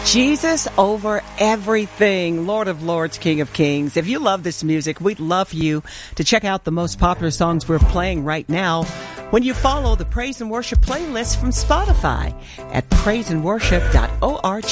Jesus over everything, Lord of Lords, King of Kings. If you love this music, we'd love you to check out the most popular songs we're playing right now when you follow the Praise and Worship playlist from Spotify at praiseandworship.org.